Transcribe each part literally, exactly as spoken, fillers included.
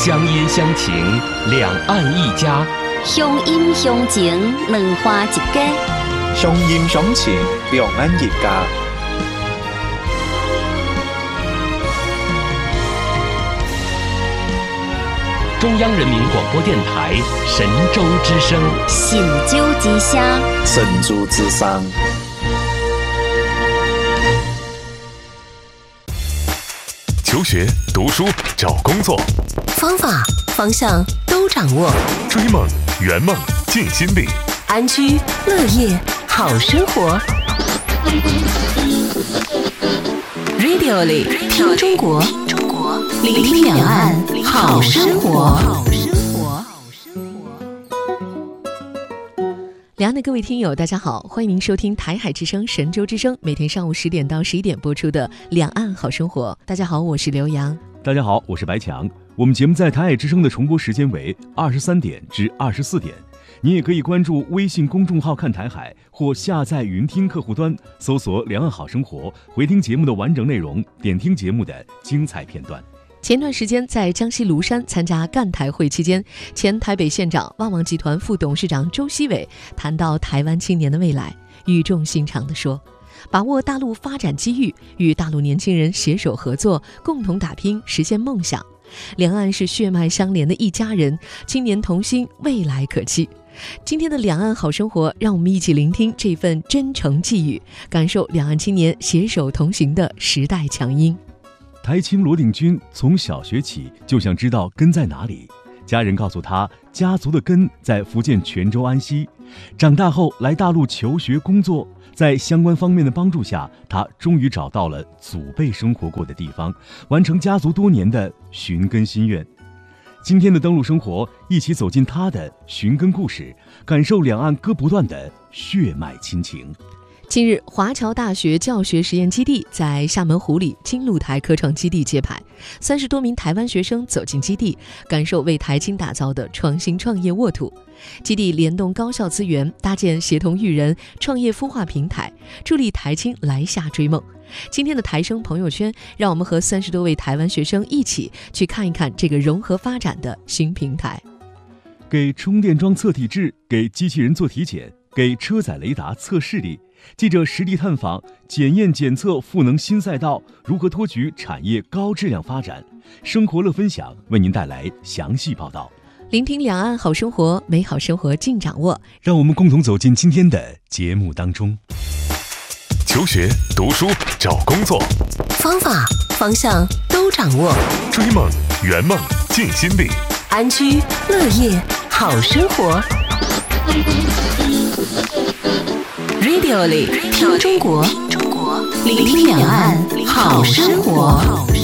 乡音乡情，两岸一家。 乡音乡情，两花一家。 乡音乡情，两岸一家。 中央人民广播电台神州之声， 神州之声， 神州之声。 求学、读书、找工作， 方法、方向都掌握。 追梦、圆梦、尽心力， 安居乐业好生活。Radio 里听中国，聆听两岸好生活。 两岸的各位听友大家好，欢迎您收听台海之声神州之声每天上午十点到十一点播出的两岸好生活。大家好，我是刘洋。 大家好，我是白强。我们节目在台海之声的重播时间为二十三点至二十四点，您也可以关注微信公众号看台海，或下载云听客户端搜索两岸好生活，回听节目的完整内容，点听节目的精彩片段。 前段时间在江西庐山参加赣台会期间，前台北县长旺旺集团副董事长周锡伟谈到台湾青年的未来，语重心长地说，把握大陆发展机遇，与大陆年轻人携手合作，共同打拼，实现梦想。两岸是血脉相连的一家人，青年同心，未来可期。今天的两岸好生活，让我们一起聆听这份真诚寄语，感受两岸青年携手同行的时代强音。 台青罗鼎钧从小学起就想知道根在哪里，家人告诉他，家族的根在福建泉州安溪。长大后来大陆求学工作，在相关方面的帮助下，他终于找到了祖辈生活过的地方，完成家族多年的寻根心愿。今天的登陆生活，一起走进他的寻根故事，感受两岸割不断的血脉亲情。 近日，华侨大学教学实验基地在厦门湖里金露台科创基地揭牌，三十多名台湾学生走进基地，感受为台青打造的创新创业沃土。基地联动高校资源，搭建协同育人创业孵化平台，助力台青来厦追梦。今天的台生朋友圈，让我们和三十多位台湾学生一起去看一看这个融合发展的新平台。 给充电桩测体质，给机器人做体检，给车载雷达测视力。记者实地探访，检验检测赋能新赛道，如何托举产业高质量发展？生活乐分享为您带来详细报道。 聆听两岸好生活，美好生活尽掌握。 让我们共同走进今天的节目当中。 求学、读书、找工作， 方法、方向都掌握。 追梦、圆梦、尽心力， 安居乐业好生活。Radio 里听中国，聆听两岸好生活。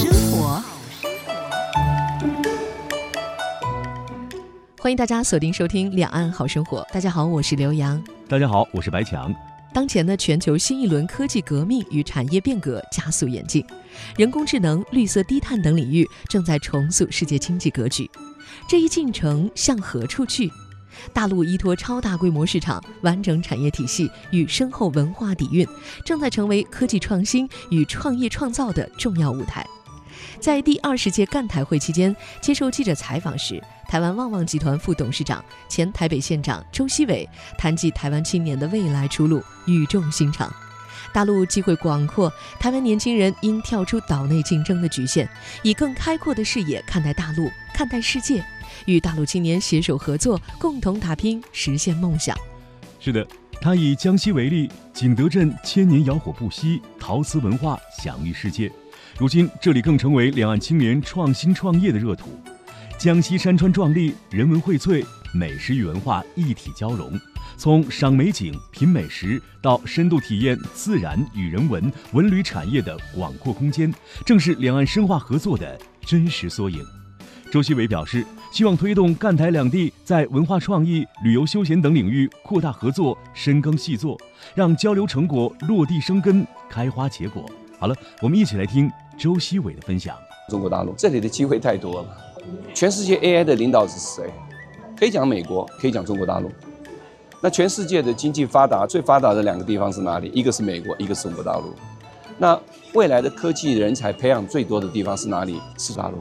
欢迎大家锁定收听两岸好生活。大家好，我是刘洋。 大家好，我是白强。 当前的全球新一轮科技革命与产业变革加速演进，人工智能、绿色低碳等领域正在重塑世界经济格局。这一进程向何处去？大陆依托超大规模市场、完整产业体系与深厚文化底蕴，正在成为科技创新与创业创造的重要舞台。在第二十届赣台会期间，接受记者采访时，台湾旺旺集团副董事长、前台北县长周锡伟谈及台湾青年的未来出路，语重心长。大陆机会广阔，台湾年轻人应跳出岛内竞争的局限，以更开阔的视野看待大陆，看待世界，与大陆青年携手合作，共同打拼，实现梦想。 是的，他以江西为例，景德镇千年窑火不息，陶瓷文化享誉世界。如今这里更成为两岸青年创新创业的热土。江西山川壮丽，人文荟萃，美食与文化一体交融。从赏美景、品美食到深度体验自然与人文文旅产业的广阔空间，正是两岸深化合作的真实缩影。周锡伟表示，希望推动赣台两地在文化创意、旅游休闲等领域扩大合作，深耕细作，让交流成果落地生根，开花结果。好了，我们一起来听周锡伟的分享。 中国大陆这里的机会太多了，全世界 A I 的领导是谁？可以讲美国，可以讲中国大陆。那全世界的经济发达最发达的两个地方是哪里？一个是美国，一个是中国大陆。那未来的科技人才培养最多的地方是哪里？是大陆。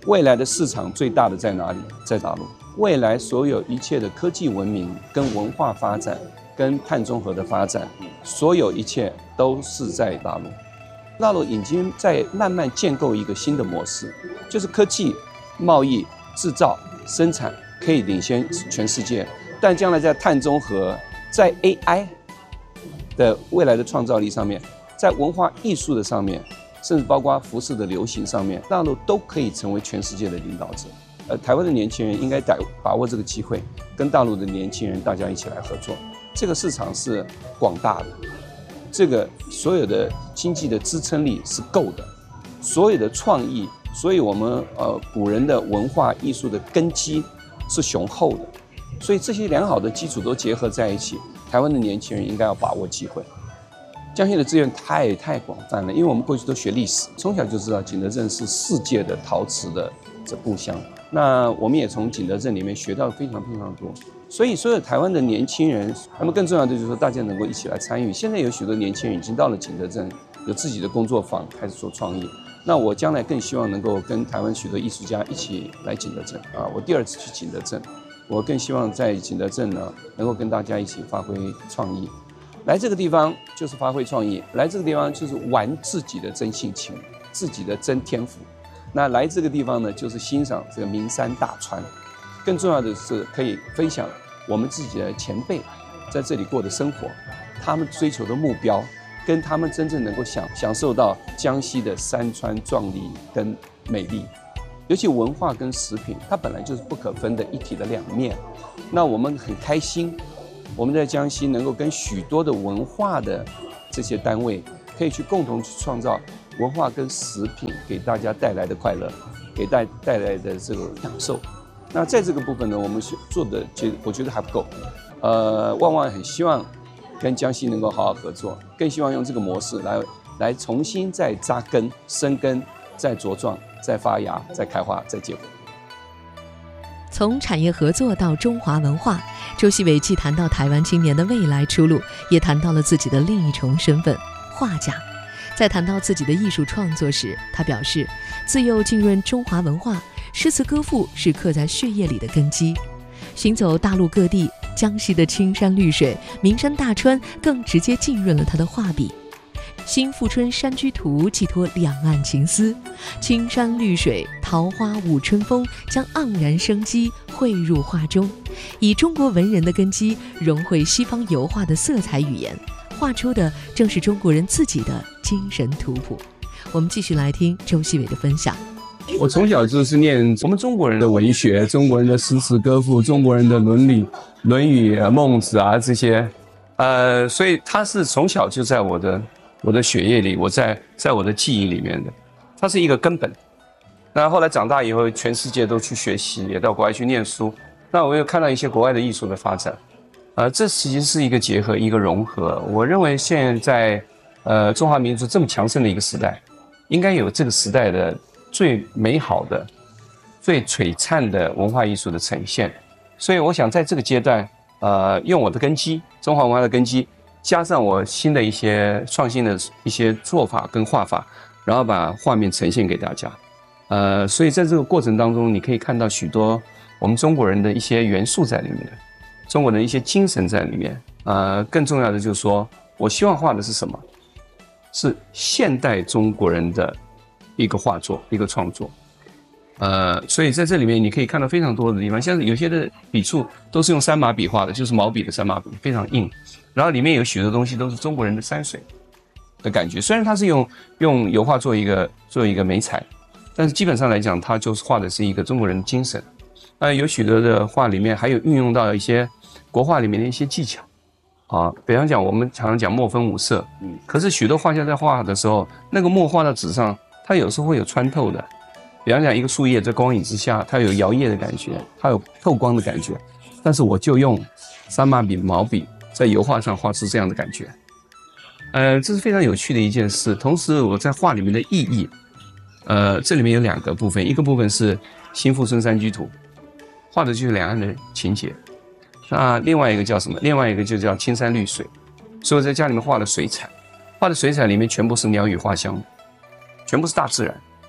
未来的市场最大的在哪里？在大陆。未来所有一切的科技文明、跟文化发展、跟碳中和的发展，所有一切都是在大陆。大陆已经在慢慢建构一个新的模式，就是科技、贸易、制造、生产可以领先全世界，但将来在碳中和、在 A I 的未来的创造力上面，在文化艺术的上面，甚至包括服饰的流行上面，大陆都可以成为全世界的领导者。呃，台湾的年轻人应该把把握这个机会，跟大陆的年轻人大家一起来合作。这个市场是广大的，这个所有的经济的支撑力是够的，所有的创意，所以我们呃古人的文化艺术的根基是雄厚的，所以这些良好的基础都结合在一起，台湾的年轻人应该要把握机会。江西的资源太太广泛了，因为我们过去都学历史，从小就知道景德镇是世界的陶瓷的这故乡。那我们也从景德镇里面学到非常非常多，所以所有台湾的年轻人，那么更重要的就是说大家能够一起来参与。现在有许多年轻人已经到了景德镇，有自己的工作坊，开始做创意。那我将来更希望能够跟台湾许多艺术家一起来景德镇啊！我第二次去景德镇，我更希望在景德镇呢能够跟大家一起发挥创意。来这个地方就是发挥创意，来这个地方就是玩自己的真性情，自己的真天赋。那来这个地方呢，就是欣赏这个名山大川，更重要的是可以分享我们自己的前辈在这里过的生活，他们追求的目标，跟他们真正能够享享受到江西的山川壮丽跟美丽。尤其文化跟食品，它本来就是不可分的一体的两面。那我们很开心，我们在江西能够跟许多的文化的这些单位，可以去共同去创造文化跟食品给大家带来的快乐，给带带来的这个享受。那在这个部分呢，我们做的其实我觉得还不够。呃，万万很希望跟江西能够好好合作，更希望用这个模式来来重新再扎根、生根、再茁壮、再发芽、再开花、再结果。 从产业合作到中华文化，周锡伟既谈到台湾青年的未来出路，也谈到了自己的另一重身份——画家。在谈到自己的艺术创作时，他表示，自幼浸润中华文化，诗词歌赋是刻在血液里的根基。行走大陆各地，江西的青山绿水、名山大川更直接浸润了他的画笔。新富春山居图寄托两岸情思，青山绿水、桃花舞春风将盎然生机汇入画中，以中国文人的根基融汇西方油画的色彩语言，画出的正是中国人自己的精神图谱。我们继续来听周锡伟的分享。 我从小就是念我们中国人的文学，中国人的诗词歌赋，中国人的伦理，《论语》啊、孟子啊这些，呃，所以它是从小就在我的我的血液里，我在在我的记忆里面的，它是一个根本。那后来长大以后，全世界都去学习，也到国外去念书。那我又看到一些国外的艺术的发展，呃，这其实是一个结合，一个融合。我认为现在，呃，中华民族这么强盛的一个时代，应该有这个时代的最美好的、最璀璨的文化艺术的呈现。所以我想在这个阶段，呃，用我的根基，中华文化的根基，加上我新的一些创新的一些做法跟画法，然后把画面呈现给大家。呃，所以在这个过程当中，你可以看到许多我们中国人的一些元素在里面，中国人的一些精神在里面。呃，更重要的就是说，我希望画的是什么？是现代中国人的一个画作，一个创作。呃，所以在这里面你可以看到非常多的地方，像有些的笔触都是用山马笔画的，就是毛笔的山马笔，非常硬。然后里面有许多东西都是中国人的山水的感觉，虽然它是用用油画做一个做一个媒材，但是基本上来讲，它就是画的是一个中国人的精神。呃，有许多的画里面还有运用到一些国画里面的一些技巧啊，比方讲我们常常讲墨分五色，嗯，可是许多画家在画的时候，那个墨画到纸上，它有时候会有穿透的。比方讲一个树叶在光影之下，它有摇曳的感觉，它有透光的感觉，但是我就用山马笔、毛笔在油画上画出这样的感觉。呃，这是非常有趣的一件事。同时我在画里面的意义，呃，这里面有两个部分，一个部分是新富春山居图，画的就是两岸的情节。那另外一个叫什么？另外一个就叫青山绿水。所以我在家里面画的水彩，画的水彩里面全部是鸟语花香，全部是大自然。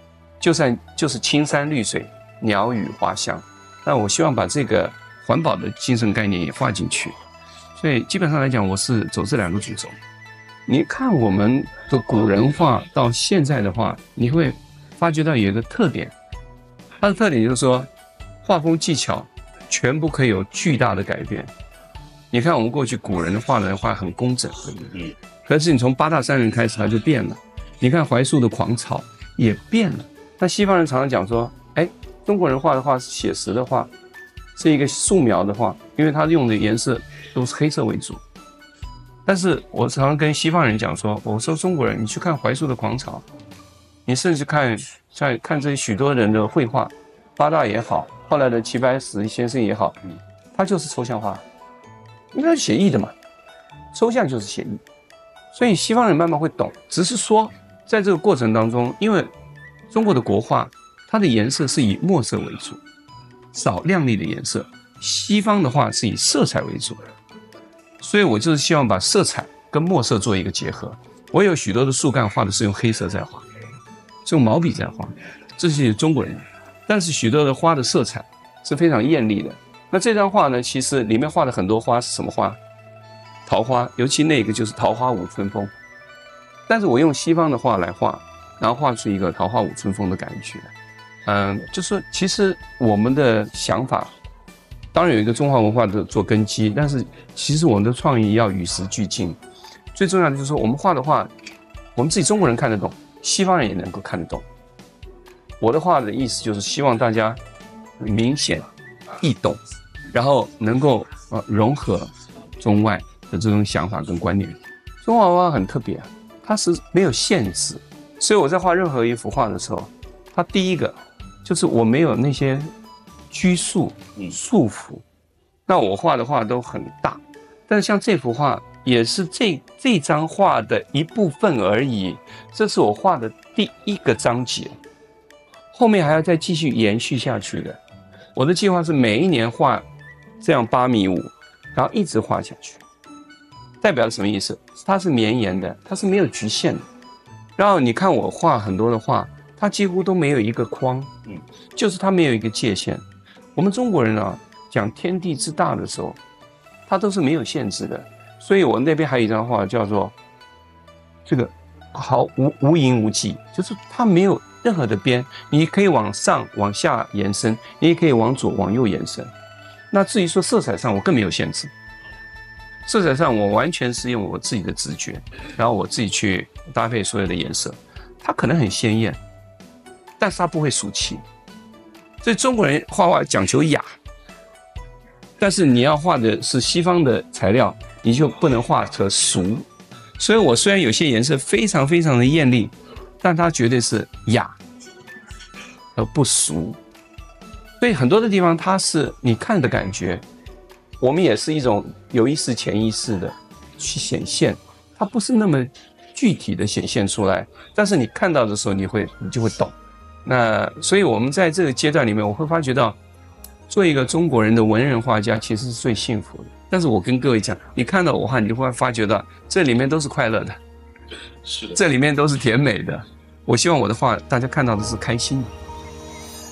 就算就是青山绿水，鸟语花香。那我希望把这个环保的精神概念也画进去。所以基本上来讲，我是走这两个主轴。你看我们的古人画到现在的话，你会发觉到有一个特点，它的特点就是说，画风技巧全部可以有巨大的改变。你看我们过去古人画的画很工整，可是你从八大山人开始，它就变了。你看怀素的狂草也变了。那西方人常常讲说，哎，中国人画的画是写实的画，是一个素描的画，因为它用的颜色都是黑色为主。但是我常常跟西方人讲说，我说中国人，你去看怀素的狂草，你甚至看像看这些许多人的绘画，八大也好，后来的齐白石先生也好，他就是抽象画，因为他是写意的嘛，抽象就是写意，所以西方人慢慢会懂。只是说在这个过程当中，因为中国的国画，它的颜色是以墨色为主，少亮丽的颜色；西方的画是以色彩为主，所以我就是希望把色彩跟墨色做一个结合。我有许多的树干画的是用黑色在画，是用毛笔在画，这是中国人。但是许多的花的色彩是非常艳丽的。那这张画呢，其实里面画的很多花是什么花？桃花，尤其那个就是桃花舞春风。但是我用西方的画来画，然后画出一个桃花舞春风的感觉。嗯，就是说其实我们的想法当然有一个中华文化的做根基，但是其实我们的创意要与时俱进。最重要的就是说，我们画的画，我们自己中国人看得懂，西方人也能够看得懂。我的画的意思就是希望大家明显易懂，然后能够呃融合中外的这种想法跟观念。中华文化很特别，它是没有限制，所以我在画任何一幅画的时候，它第一个就是我没有那些拘束束缚。那我画的画都很大，但是像这幅画也是这这张画的一部分而已，这是我画的第一个章节，后面还要再继续延续下去的。我的计划是每一年画这样八米五，然后一直画下去。代表了什么意思？它是绵延的，它是没有局限的。然后你看我画很多的画，它几乎都没有一个框，嗯，就是它没有一个界限。我们中国人啊，讲天地之大的时候，它都是没有限制的。所以我那边还有一张画叫做这个毫无无垠无际，就是它没有任何的边，你可以往上往下延伸，你也可以往左往右延伸。那至于说色彩上，我更没有限制。色彩上我完全是用我自己的直觉，然后我自己去搭配所有的颜色。它可能很鲜艳，但是它不会俗气。所以中国人画画讲求雅，但是你要画的是西方的材料，你就不能画成俗。所以我虽然有些颜色非常非常的艳丽，但它绝对是雅而不俗。所以很多的地方它是你看的感觉，我们也是一种有意识潜意识的去显现，它不是那么具体的显现出来，但是你看到的时候你会你就会懂。那所以我们在这个阶段里面，我会发觉到做一个中国人的文人画家其实是最幸福的。但是我跟各位讲，你看到我画，你就会发觉到这里面都是快乐的，是的，这里面都是甜美的。我希望我的画大家看到的是开心的。